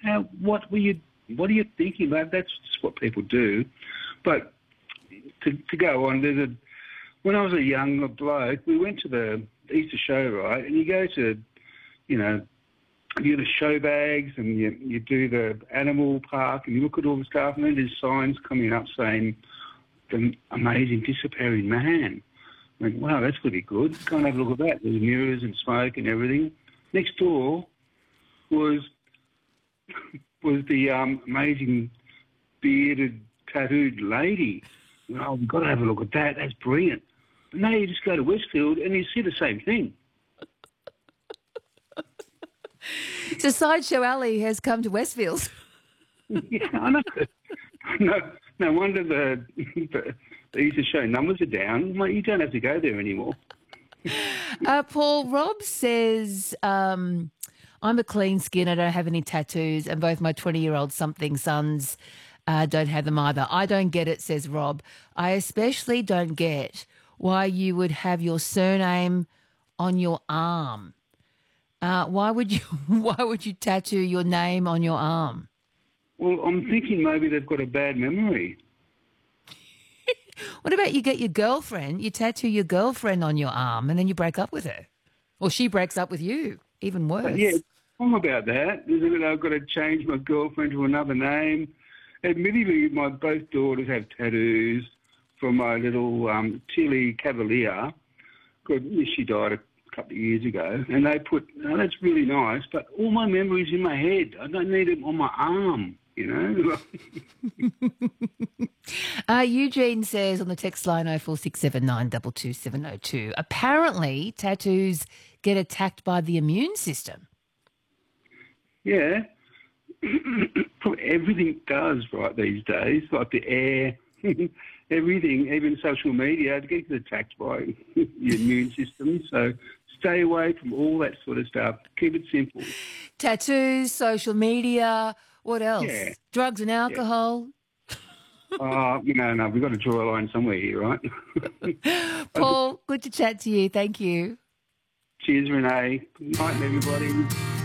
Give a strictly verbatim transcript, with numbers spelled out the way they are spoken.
how, what were you, what are you thinking? Like, that's just what people do. But to, to go on, there's a, when I was a young bloke, we went to the Easter show, right? And you go to, you know, you do the show bags and you, you do the animal park and you look at all the stuff and then there's signs coming up saying the amazing disappearing man. I went, wow, that's pretty good. Go and have a look at that. There's mirrors and smoke and everything. Next door was was the um, amazing bearded, tattooed lady. Oh, we've got to have a look at that. That's brilliant. But now you just go to Westfield and you see the same thing. So Sideshow Alley has come to Westfield. Yeah, I know. No, no wonder the, the, the Easter show numbers are down. Mate, you don't have to go there anymore. Uh, Paul, Rob says, um, I'm a clean skin. I don't have any tattoos, and both my twenty-year-old something sons uh, don't have them either. I don't get it, says Rob. I especially don't get why you would have your surname on your arm. Uh, why would you? Why would you tattoo your name on your arm? Well, I'm thinking maybe they've got a bad memory. What about you get your girlfriend, you tattoo your girlfriend on your arm and then you break up with her? Or she breaks up with you, even worse. But yeah, I'm about that. Isn't it? I've got to change my girlfriend to another name. Admittedly, my both daughters have tattoos for my little um, Tilly Cavalier. God, she died a couple of years ago. And they put, oh, that's really nice, but all my memories in my head. I don't need them on my arm. You know? uh, Eugene says on the text line oh four six seven nine two two seven oh two, apparently tattoos get attacked by the immune system. Yeah. Everything does, right, these days, like the air, everything, even social media, it gets attacked by your immune system. So stay away from all that sort of stuff. Keep it simple. Tattoos, social media. What else? Yeah. Drugs and alcohol. Oh, uh, no, no, we've got to draw a line somewhere here, right? Paul, good to chat to you. Thank you. Cheers, Renee. Good night, everybody.